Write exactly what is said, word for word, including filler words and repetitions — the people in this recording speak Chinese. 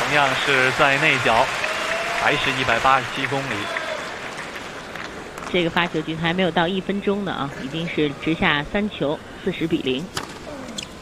同样是在内角，还是一百八十七公里。 这个发球局还没有到一分钟呢啊，已经是直下三球，四十比零。